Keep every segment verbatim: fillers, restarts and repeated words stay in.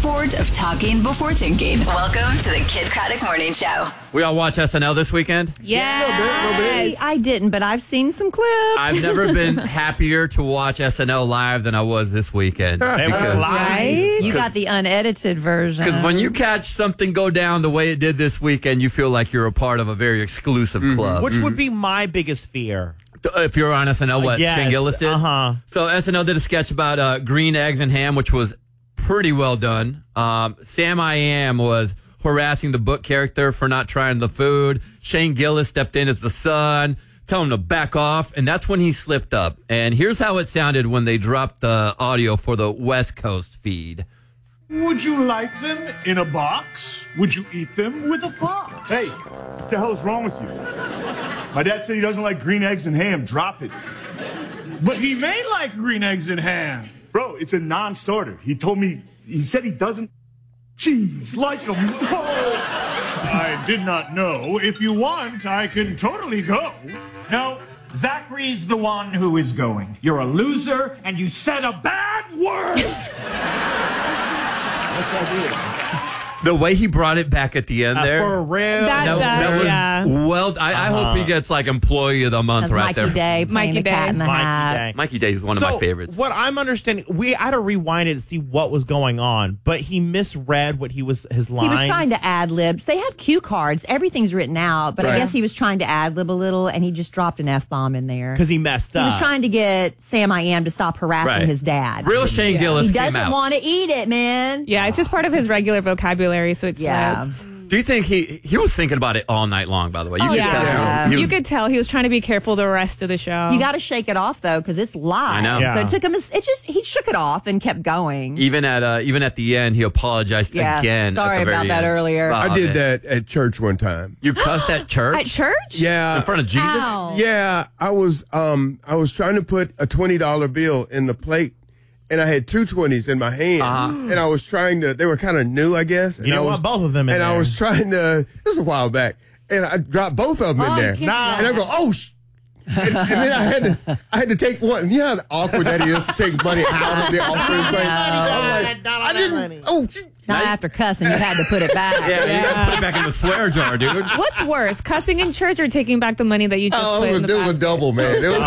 sport of talking before thinking. Welcome to the Kid Craddock Morning Show. We all watch S N L this weekend? Yeah. Little bit, little bit. I didn't, but I've seen some clips. I've never been happier to watch S N L live than I was this weekend. It was Right? You got the unedited version. Because when you catch something go down the way it did this weekend, you feel like you're a part of a very exclusive club. Which would be my biggest fear. If you're on S N L, what, Yes, Shane Gillis did? uh-huh. So S N L did a sketch about uh, green eggs and ham, which was pretty well done. Um, Sam I Am was harassing the book character for not trying the food. Shane Gillis stepped in as the son, telling him to back off, and that's when he slipped up. And here's how it sounded when they dropped the audio for the West Coast feed. Would you like them in a box? Would you eat them with a fox? Hey, what the hell is wrong with you? My dad said he doesn't like green eggs and ham. Drop it. But he may like green eggs and ham. Bro, it's a non-starter. He told me, he said he doesn't. Jeez, like them. I did not know. If you want, I can totally go. No, Zachary's the one who is going. You're a loser, and you said a bad word. Yes, I did. The way he brought it back at the end Uh, there. for real. That- that, that- that was yeah. well. I, I hope he gets like employee of the month That's right Mikey there. Day playing Mikey the cat Day. in the Mikey hat. Day. Mikey Day is one so of my favorites. What I'm understanding, we I had to rewind it to see what was going on, but he misread what he was his He lines. was trying to ad libs. They have cue cards. Everything's written out, but Right. I guess he was trying to ad lib a little, and he just dropped an F bomb in there. because he messed He up. was trying to get Sam I Am to stop harassing Right. his dad. Real Shane Gillis He came doesn't out. want to eat it, man. Yeah, it's just part of his regular vocabulary, so it's Yeah. slipped. Do you think he he was thinking about it all night long? By the way, you Oh, could yeah. tell he was- Yeah. he was- You could tell he was trying to be careful the rest of the show. You got to shake it off though, because it's live. I know. Yeah. So it took him. A, it just he shook it off and kept going. even at uh, even at the end, he apologized Yeah, again. sorry at the about very that end. earlier. Oh, I did man. that at church one time. You cussed at church? At church? Yeah. In front of Jesus? Ow. Yeah, I was um I was trying to put a twenty dollar bill in the plate, and I had two twenties in my hand, and I was trying to. They were kind of new, I guess. And You I didn't was, want both of them in and there. I was trying to. This was a while back, and I dropped both of them Oh, in you there. can't do that. And I go, oh. Sh-. And, and then I had to, I had to take one. You know how awkward that is to take money out of the offering plate. I'm like, I didn't. Oh, sh-. Not after cussing, you had to put it back. Yeah, you gotta put it back in the swear jar, dude. What's worse, cussing in church or taking back the money that you just Oh, put it was, in a, the it was a basket? double, man. It was,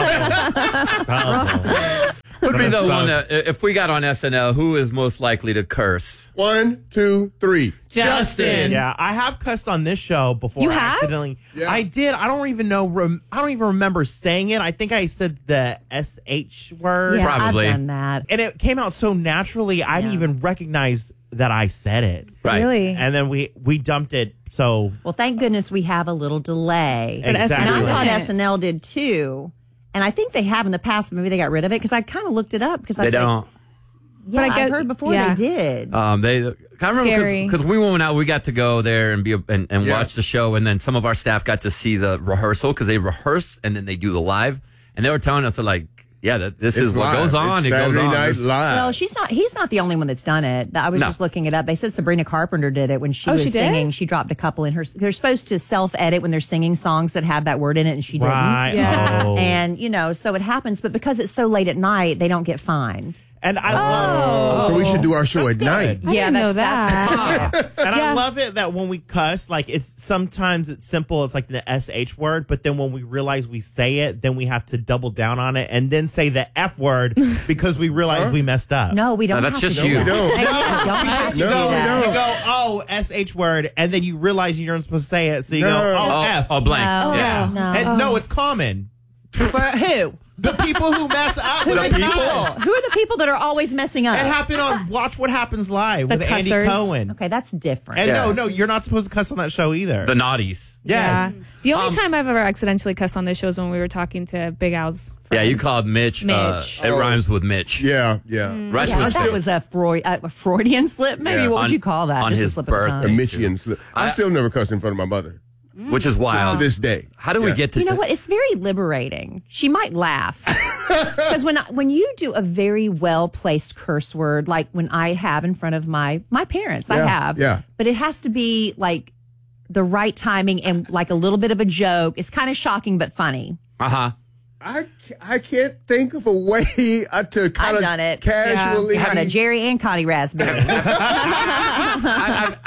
Would be the one that, if we got on S N L, who is most likely to curse? one, two, three. Justin. Yeah, I have cussed on this show before. You have? Accidentally. Yeah. I did. I don't even know. Rem- I don't even remember saying it. I think I said the S H word, Yeah, Probably. I've done that. and it came out so naturally. I didn't Yeah. even recognize that I said it. Right. Really? And then we we dumped it. So Well, thank goodness we have a little delay. But exactly. And I thought Yeah. S N L did too. And I think they have in the past, but maybe they got rid of it because I kind of looked it up because I They was like, don't. yeah, But I I've guess- heard before yeah. they did. Um, they. I remember Scary. because we went out, we got to go there and be and, and Yeah. watch the show, and then some of our staff got to see the rehearsal because they rehearse and then they do the live, and they were telling us they're like, yeah, that this It's is what live. goes on. It's it goes Saturday on. Night There's- Live. Well, she's not. He's not the only one that's done it. I was No. just looking it up. They said Sabrina Carpenter did it when she Oh, was she did? singing. She dropped a couple in her. They're supposed to self-edit when they're singing songs that have that word in it, and she right. didn't. Yeah. Oh. And you know, so it happens. But because it's so late at night, they don't get fined. and I love. so we should do our show at good. night. I didn't know that's that. that's And Yeah. I love it that when we cuss, like it's sometimes it's simple, it's like the S H word, but then when we realize we say it, then we have to double down on it and then say the F word because we realize we messed up. no, we don't. No, that's have just to do you. that. We don't. And you don't have to You do go, that. you go, oh, S H word, and then you realize you're not supposed to say it, so you No. go, oh, Oh, F. oh, blank. No. Yeah. No. And no, it's common. For who? The people who mess up with The the people? cuss. Who are the people that are always messing up? It happened on Watch What Happens Live The with Andy cussers. Cohen. Okay, that's different. And Yeah. no, no, you're not supposed to cuss on that show either. The naughties. yes. Yeah. The only Um, time I've ever accidentally cussed on this show is when we were talking to Big Al's Yeah, friend. you called Mitch. Uh, Mitch. it Oh. rhymes with Mitch. Yeah, yeah. Rush Yeah, was that was a, Freud, a Freudian slip. Maybe Yeah. what would On- you call that? on Just his a slip of the birthday. A tongue. Michigan slip. I, I- still never cussed in front of my mother which is wild. to this day. How do we Yeah. get to You know what? It's very liberating. She might laugh because when I- when you do a very well placed curse word, like when I have in front of my my parents, I Yeah, have. yeah. But it has to be like the right timing and like a little bit of a joke. It's kind of shocking but funny. Uh huh. I, ca- I can't think of a way uh, to kind I've of done it. casually. In front of Jerry and Connie Raspberry.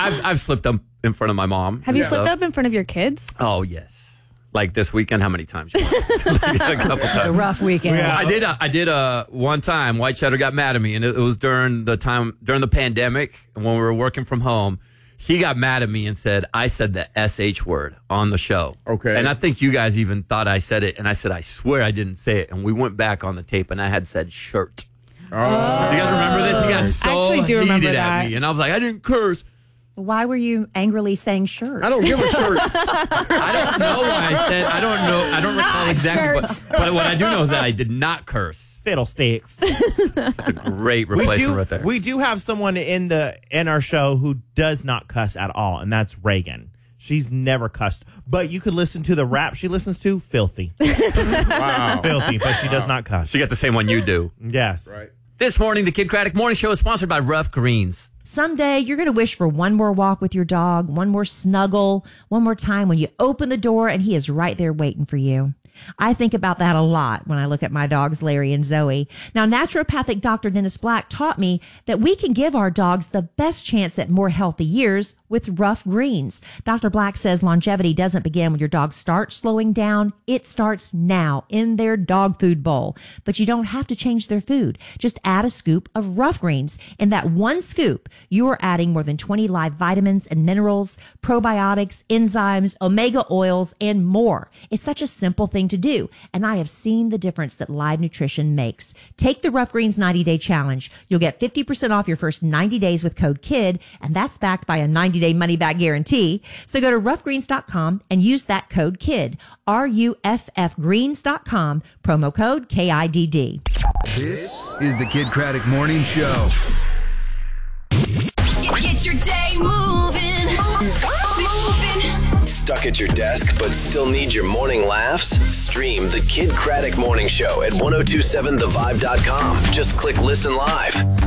I've, I've slipped up in front of my mom. Have you and slipped stuff. up in front of your kids? Oh, yes. Like this weekend, how many times? You want? Like a couple A times. rough weekend. Yeah. I did. Uh, I did. Uh, one time, White Cheddar got mad at me, and it, it was during the time during the pandemic when we were working from home. He got mad at me and said I said the S H word on the show. Okay. And I think you guys even thought I said it, and I said I swear I didn't say it. And we went back on the tape, and I had said shirt. Oh. Do you guys remember this? He got so I actually do heated remember at that. me, and I was like, I didn't curse. Why were you angrily saying shirt? I don't give a shirt. I don't know why I said. I don't know. I don't recall exactly. But, but what I do know is that I did not curse. Fiddlesticks. That's a great we replacement do, right there. we do have someone in the in our show who does not cuss at all, and that's Reagan. She's never cussed. But you could listen to the rap she listens to, filthy. Wow. Filthy, but she does not cuss. She got the same one you do. Yes. Right. This morning, the Kid Craddock Morning Show is sponsored by Rough Greens. Someday you're going to wish for one more walk with your dog, one more snuggle, one more time when you open the door and he is right there waiting for you. I think about that a lot when I look at my dogs, Larry and Zoe. Now, naturopathic Doctor Dennis Black taught me that we can give our dogs the best chance at more healthy years with Rough Greens. Doctor Black says longevity doesn't begin when your dog starts slowing down. It starts now in their dog food bowl. But you don't have to change their food. Just add a scoop of Rough Greens. In that one scoop, you are adding more than twenty live vitamins and minerals, probiotics, enzymes, omega oils, and more. It's such a simple thing to do, and I have seen the difference that Live Nutrition makes. Take the Rough Greens ninety day challenge. You'll get fifty percent off your first ninety days with code KID, and that's backed by a ninety day money back guarantee. So go to rough greens dot com and use that code KID, R U F F greens dot com, promo code K I D D. This is the Kid Craddock Morning Show. Get your day moving. Moving. Stuck at your desk but still need your morning laughs? Stream the Kid Craddock Morning Show at ten twenty-seven the vibe dot com. Just click listen live.